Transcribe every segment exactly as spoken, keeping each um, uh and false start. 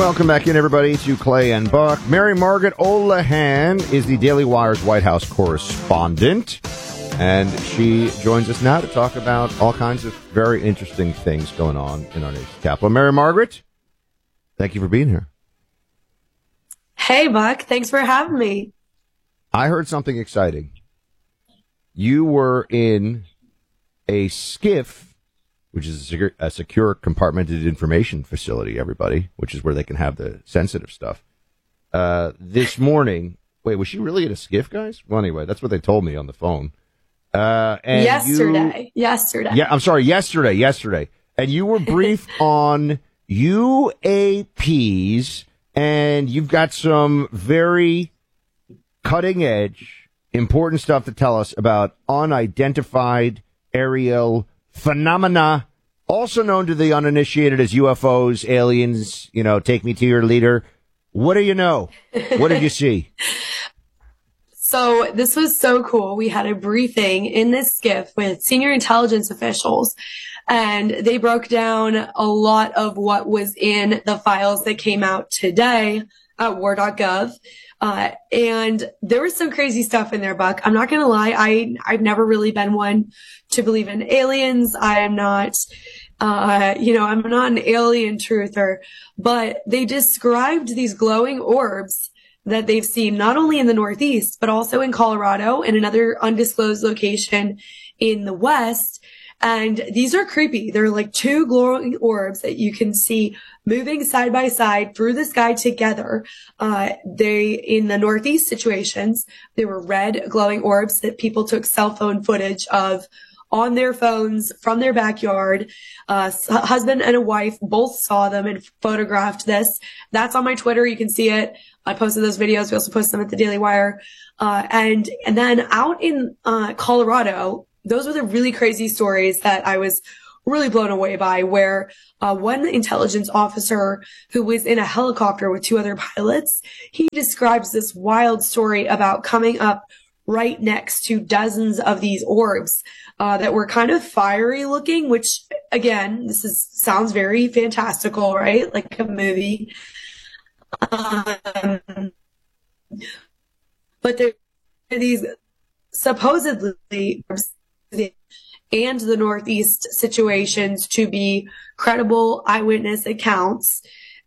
Welcome back in, everybody, to Clay and Buck. Mary Margaret Olahan is the Daily Wire's White House correspondent, and she joins us now to talk about all kinds of very interesting things going on in our nation's capital. Mary Margaret, thank you for being here. Hey, Buck. Thanks for having me. I heard something exciting. You were in a SCIF, which is a secure, a secure compartmented information facility, everybody, which is where they can have the sensitive stuff. Uh, this morning, wait, was she really at a SCIF, guys? Well, anyway, that's what they told me on the phone. Uh, and yesterday, you, yesterday. Yeah, I'm sorry, yesterday, yesterday. And you were briefed on U A Ps, and you've got some very cutting edge, important stuff to tell us about unidentified aerial phenomena, also known to the uninitiated as U F Os, aliens, you know, take me to your leader. What do you know? What did you see? So this was so cool. We had a briefing in this SCIF with senior intelligence officials, and they broke down a lot of what was in the files that came out today at war dot gov. Uh, and there was some crazy stuff in there, Buck. I'm not going to lie. I, I've never really been one to believe in aliens. I am not, uh, you know, I'm not an alien truther, but they described these glowing orbs that they've seen not only in the Northeast, but also in Colorado and another undisclosed location in the West. And these are creepy. They're like two glowing orbs that you can see moving side by side through the sky together. Uh, they, in the Northeast situations, they were red glowing orbs that people took cell phone footage of on their phones from their backyard. Uh, husband and a wife both saw them and photographed this. That's on my Twitter. You can see it. I posted those videos. We also posted them at the Daily Wire. Uh, and, and then out in, uh, Colorado, those were the really crazy stories that I was really blown away by, where uh, one intelligence officer who was in a helicopter with two other pilots, he describes this wild story about coming up right next to dozens of these orbs uh, that were kind of fiery looking, which, again, this is sounds very fantastical, right? Like a movie. Um, but there are these supposedly and the Northeast situations to be credible eyewitness accounts.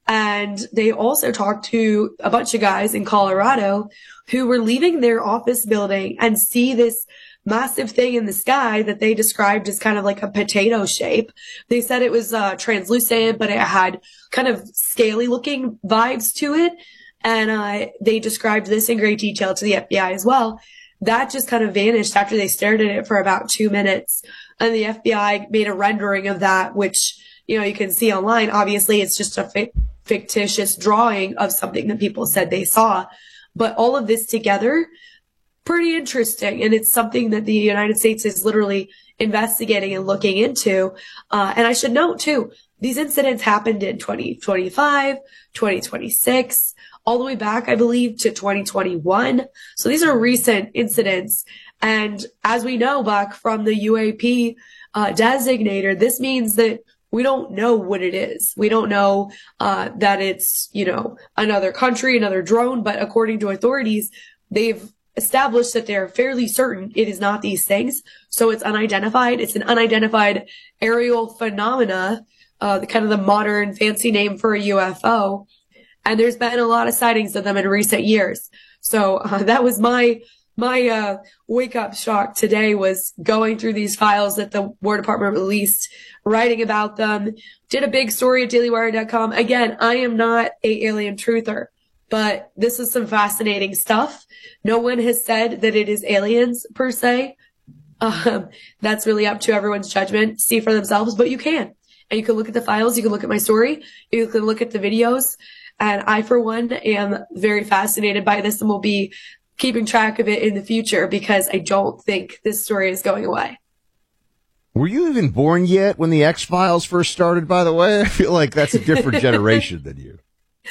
And they also talked to a bunch of guys in Colorado who were leaving their office building and see this massive thing in the sky that they described as kind of like a potato shape. They said it was uh, translucent, but it had kind of scaly looking vibes to it. And uh, they described this in great detail to the F B I as well. That just kind of vanished after they stared at it for about two minutes. And the F B I made a rendering of that, which, you know, you can see online. Obviously, it's just a fi- fictitious drawing of something that people said they saw. But all of this together, pretty interesting. And it's something that the United States is literally investigating and looking into. Uh, and I should note, too, these incidents happened in twenty twenty-five, twenty twenty-six, all the way back, I believe, to twenty twenty-one. So these are recent incidents. And as we know, Buck, from the U A P uh, designator, this means that we don't know what it is. We don't know uh, that it's, you know, another country, another drone. But according to authorities, they've established that they're fairly certain it is not these things. So it's unidentified. It's an unidentified aerial phenomena, uh, the kind of the modern fancy name for a U F O. And there's been a lot of sightings of them in recent years. So uh, that was my my uh, wake-up shock today, was going through these files that the War Department released, writing about them. Did a big story at daily wire dot com. Again, I am not a alien truther, but this is some fascinating stuff. No one has said that it is aliens, per se. Um, that's really up to everyone's judgment, see for themselves, but you can. And you can look at the files, you can look at my story, you can look at the videos. And I, for one, am very fascinated by this and will be keeping track of it in the future, because I don't think this story is going away. Were you even born yet when the X-Files first started, by the way? I feel like that's a different generation than you.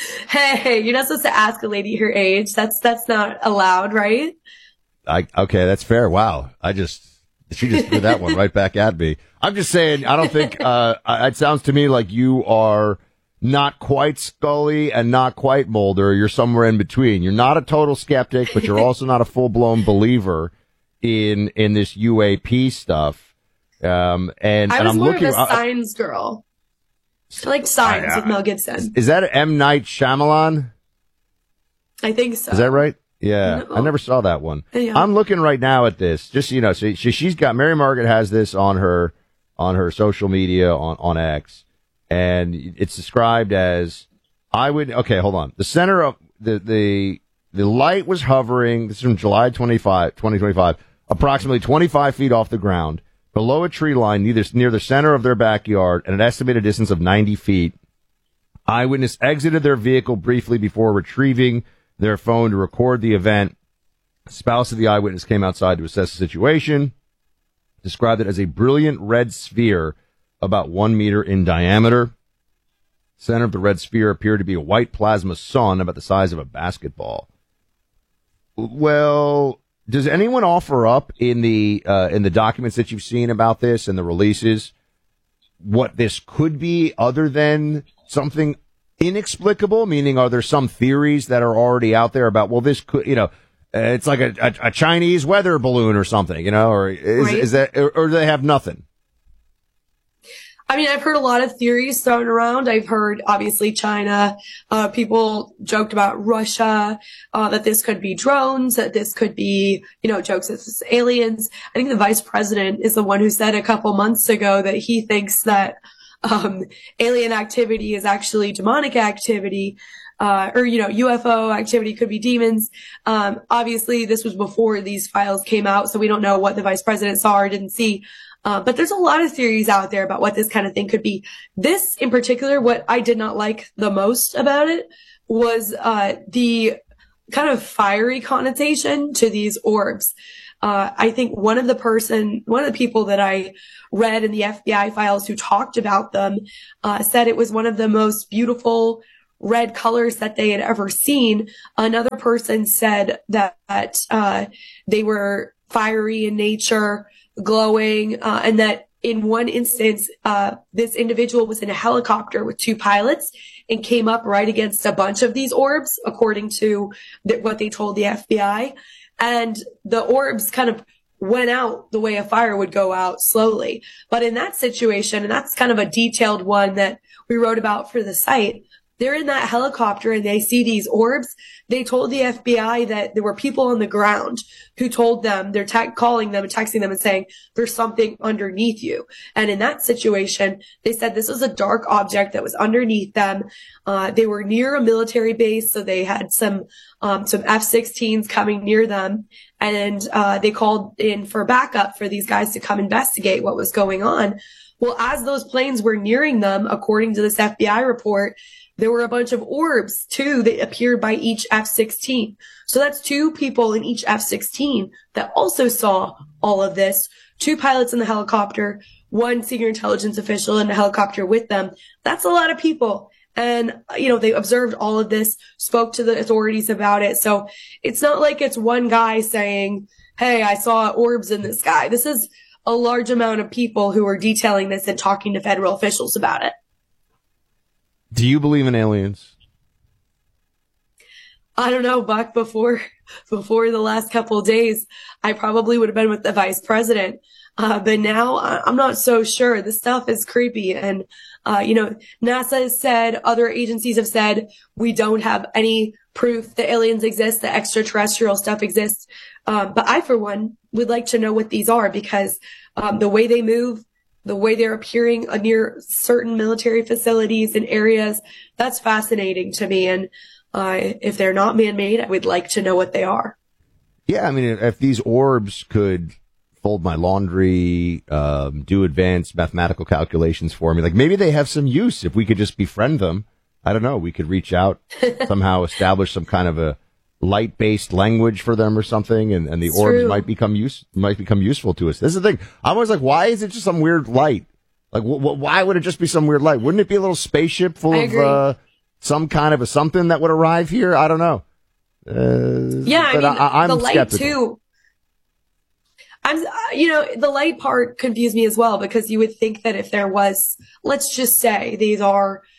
Hey, you're not supposed to ask a lady her age. That's that's not allowed, right? I okay, that's fair. Wow. I just she just threw that one right back at me. I'm just saying, I don't think uh it sounds to me like you are not quite Scully and not quite Mulder. You're somewhere in between. You're not a total skeptic, but you're also not a full-blown believer in in this U A P stuff. Um, and, I and was I'm more looking, of a I, Signs girl. I like Signs I, I, with Mel Gibson. Is that M. Night Shyamalan? I think so. Is that right? Yeah, no. I never saw that one. Yeah. I'm looking right now at this. Just, you know, so she, she's got, Mary Margaret has this on her, on her social media on, on X, and it's described as, I would, okay, hold on. The center of the, the, the light was hovering, this is from July twenty-fifth, twenty twenty-five, approximately twenty-five feet off the ground, below a tree line near, near the center of their backyard at an estimated distance of ninety feet. Eyewitness exited their vehicle briefly before retrieving their phone to record the event. Spouse of the eyewitness came outside to assess the situation, described it as a brilliant red sphere about one meter in diameter. Center of the red sphere appeared to be a white plasma sun about the size of a basketball. Well, does anyone offer up in the uh, in the documents that you've seen about this and the releases what this could be other than something inexplicable? Meaning, are there some theories that are already out there about, well, this could, you know, uh, it's like a, a, a Chinese weather balloon or something, you know, or is, right. is that, or, or do they have nothing? I mean, I've heard a lot of theories thrown around. I've heard, obviously, China. Uh, people joked about Russia, uh, that this could be drones, that this could be, you know, jokes that it's aliens. I think the vice president is the one who said a couple months ago that he thinks that um, alien activity is actually demonic activity. Uh, or, you know, U F O activity could be demons. Um, obviously, this was before these files came out, so we don't know what the vice president saw or didn't see. Uh, but there's a lot of theories out there about what this kind of thing could be. This in particular, what I did not like the most about it was uh, the kind of fiery connotation to these orbs. Uh, I think one of the person, one of the people that I read in the F B I files who talked about them uh, said it was one of the most beautiful red colors that they had ever seen. Another person said that, that uh, they were fiery in nature, glowing, uh, and that in one instance, uh, this individual was in a helicopter with two pilots and came up right against a bunch of these orbs, according to th- what they told the F B I. And the orbs kind of went out the way a fire would go out slowly. But in that situation, and that's kind of a detailed one that we wrote about for the site, they're in that helicopter and they see these orbs. They told the F B I that there were people on the ground who told them, they're te- calling them and texting them and saying, there's something underneath you. And in that situation, they said this was a dark object that was underneath them. Uh, they were near a military base, so they had some, um, some F sixteens coming near them. And, uh, they called in for backup for these guys to come investigate what was going on. Well, as those planes were nearing them, according to this F B I report, there were a bunch of orbs, too, that appeared by each F sixteen. So that's two people in each F sixteen that also saw all of this. Two pilots in the helicopter, one senior intelligence official in the helicopter with them. That's a lot of people. And, you know, they observed all of this, spoke to the authorities about it. So it's not like it's one guy saying, hey, I saw orbs in the sky. This is a large amount of people who are detailing this and talking to federal officials about it. Do you believe in aliens? I don't know, Buck. Before, before the last couple of days, I probably would have been with the vice president. Uh, but now I'm not so sure. This stuff is creepy. And, uh, you know, NASA has said, other agencies have said, we don't have any proof that aliens exist, that extraterrestrial stuff exists. Um, but I, for one, would like to know what these are because, um, the way they move, the way they're appearing near certain military facilities and areas, that's fascinating to me. And uh, if they're not man-made, I would like to know what they are. Yeah, I mean, if these orbs could fold my laundry, um, do advanced mathematical calculations for me, like maybe they have some use if we could just befriend them. I don't know. We could reach out, somehow establish some kind of a light-based language for them or something, and, and the it's orbs true. might become use might become useful to us. This is the thing. I'm always like, why is it just some weird light? Like, wh- wh- why would it just be some weird light? Wouldn't it be a little spaceship full I of agree. uh, some kind of a something that would arrive here? I don't know. Uh, yeah, I mean, I, I'm the light skeptical. too. I'm, you know, the light part confused me as well because you would think that if there was, let's just say these are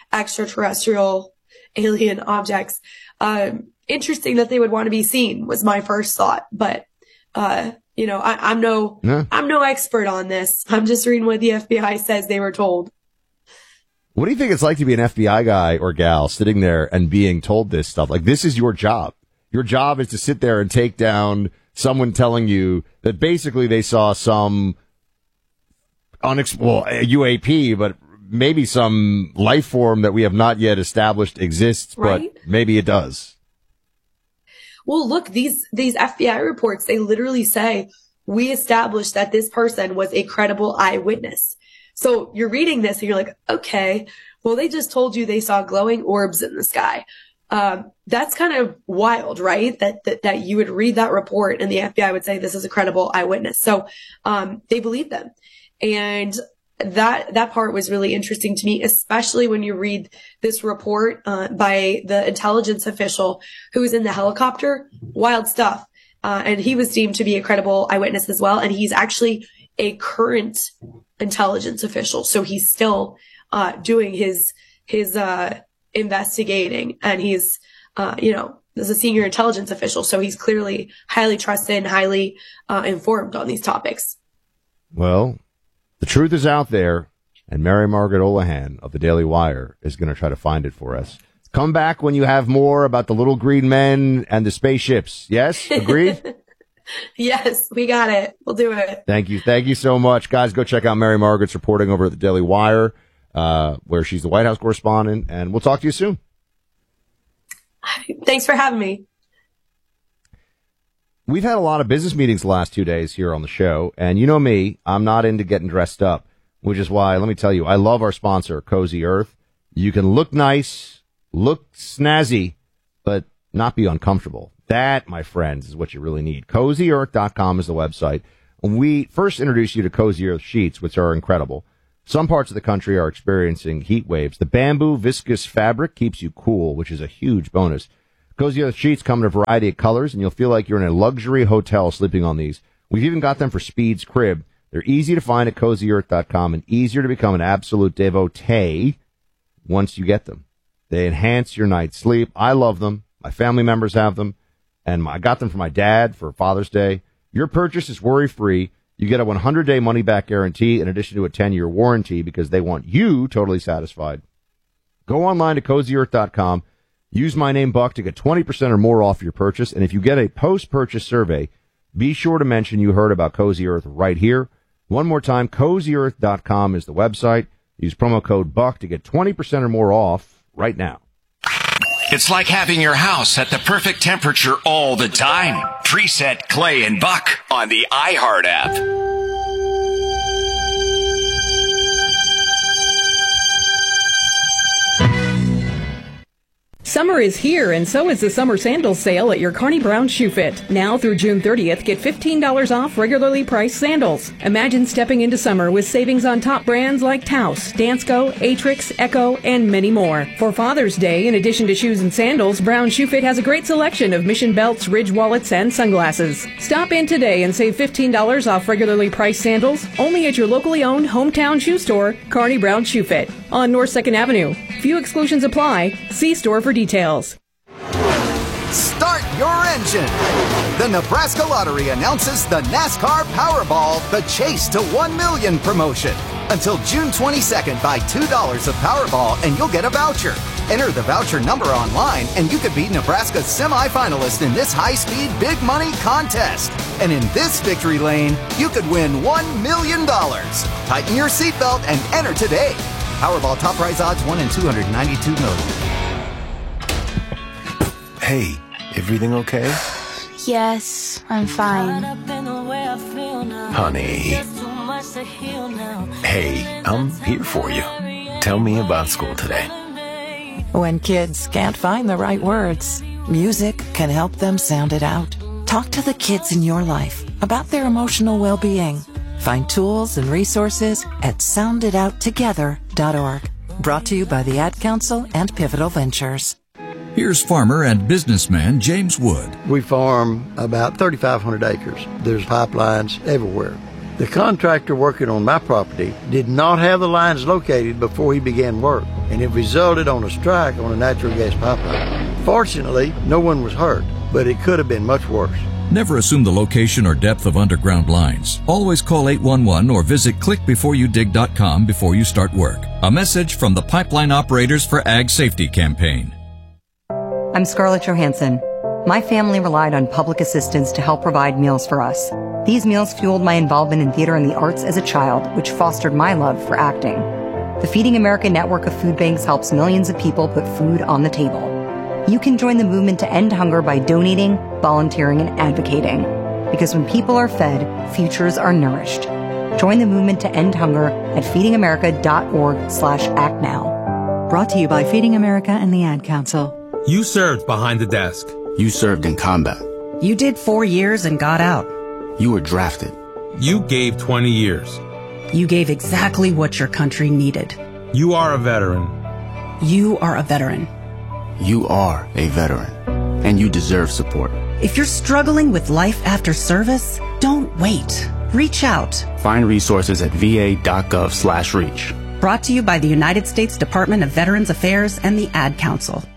extraterrestrial alien objects. Um, interesting that they would want to be seen was my first thought, but, uh, you know, I, I'm no, yeah. I'm no expert on this. I'm just reading what the F B I says they were told. What do you think it's like to be an F B I guy or gal sitting there and being told this stuff? Like, this is your job. Your job is to sit there and take down someone telling you that basically they saw some unex- well, a U A P, but maybe some life form that we have not yet established exists, right? But maybe it does. Well, look, these, these F B I reports, they literally say, we established that this person was a credible eyewitness. So you're reading this and you're like, okay, well, they just told you they saw glowing orbs in the sky. Um, that's kind of wild, right? That, that, that you would read that report and the F B I would say this is a credible eyewitness. So, um, they believe them. And that, that part was really interesting to me, especially when you read this report, uh, by the intelligence official who was in the helicopter. Wild stuff. Uh, and he was deemed to be a credible eyewitness as well. And he's actually a current intelligence official. So he's still, uh, doing his, his, uh, investigating, and he's, uh, you know, as a senior intelligence official. So he's clearly highly trusted and highly, uh, informed on these topics. Well, the truth is out there, and Mary Margaret Olohan of the Daily Wire is going to try to find it for us. Come back when you have more about the little green men and the spaceships. Yes? Agreed? Yes, we got it. We'll do it. Thank you. Thank you so much. Guys, go check out Mary Margaret's reporting over at the Daily Wire, uh, where she's the White House correspondent, and we'll talk to you soon. Thanks for having me. We've had a lot of business meetings the last two days here on the show, and you know me, I'm not into getting dressed up, which is why, let me tell you, I love our sponsor, Cozy Earth. You can look nice, look snazzy, but not be uncomfortable. That, my friends, is what you really need. cozy earth dot com is the website. We first introduced you to Cozy Earth sheets, which are incredible. Some parts of the country are experiencing heat waves. The bamboo viscous fabric keeps you cool, which is a huge bonus. Cozy Earth sheets come in a variety of colors, and you'll feel like you're in a luxury hotel sleeping on these. We've even got them for Speed's crib. They're easy to find at cozy earth dot com and easier to become an absolute devotee once you get them. They enhance your night's sleep. I love them. My family members have them, and I got them for my dad for Father's Day. Your purchase is worry-free. You get a one hundred day money-back guarantee in addition to a ten year warranty because they want you totally satisfied. Go online to cozy earth dot com. Use my name, Buck, to get twenty percent or more off your purchase. And if you get a post-purchase survey, be sure to mention you heard about Cozy Earth right here. One more time, cozy earth dot com is the website. Use promo code BUCK to get twenty percent or more off right now. It's like having your house at the perfect temperature all the time. Preset Clay and Buck on the iHeart app. Summer is here, and so is the summer sandals sale at your Carney Brown Shoe Fit. Now through June thirtieth, get fifteen dollars off regularly priced sandals. Imagine stepping into summer with savings on top brands like Taos, Dansko, Atrix, Echo, and many more. For Father's Day, in addition to shoes and sandals, Brown Shoe Fit has a great selection of Mission belts, Ridge wallets, and sunglasses. Stop in today and save fifteen dollars off regularly priced sandals only at your locally owned hometown shoe store, Carney Brown Shoe Fit, on North second Avenue. Few exclusions apply. See store for details. Start your engine. The Nebraska Lottery announces the NASCAR Powerball, the Chase to one million promotion. Until June twenty-second, buy two dollars of Powerball and you'll get a voucher. Enter the voucher number online and you could be Nebraska's semifinalist in this high-speed big money contest. And in this victory lane, you could win one million dollars. Tighten your seatbelt and enter today. Powerball top prize odds one in two hundred ninety-two million. Hey, everything okay? Yes, I'm fine. Honey. Hey, I'm here for you. Tell me about school today. When kids can't find the right words, music can help them sound it out. Talk to the kids in your life about their emotional well-being. Find tools and resources at sound it out together dot org. Brought to you by the Ad Council and Pivotal Ventures. Here's farmer and businessman James Wood. We farm about thirty-five hundred acres. There's pipelines everywhere. The contractor working on my property did not have the lines located before he began work, and it resulted on a strike on a natural gas pipeline. Fortunately, no one was hurt, but it could have been much worse. Never assume the location or depth of underground lines. Always call eight one one or visit click before you dig dot com before you start work. A message from the Pipeline Operators for Ag Safety campaign. I'm Scarlett Johansson. My family relied on public assistance to help provide meals for us. These meals fueled my involvement in theater and the arts as a child, which fostered my love for acting. The Feeding America network of food banks helps millions of people put food on the table. You can join the movement to end hunger by donating, volunteering, and advocating. Because when people are fed, futures are nourished. Join the movement to end hunger at feeding america dot org slash act now. Brought to you by Feeding America and the Ad Council. You served behind the desk. You served in combat. You did four years and got out. You were drafted. You gave twenty years. You gave exactly what your country needed. You are a veteran. You are a veteran. You are a veteran, and you deserve support. If you're struggling with life after service, don't wait. Reach out. Find resources at v a dot gov slash reach. Brought to you by the United States Department of Veterans Affairs and the Ad Council.